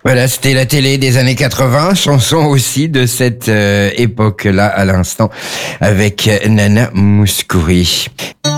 Voilà, c'était la télé des années 80, chanson aussi de cette époque-là à l'instant avec Nana Mouskouri.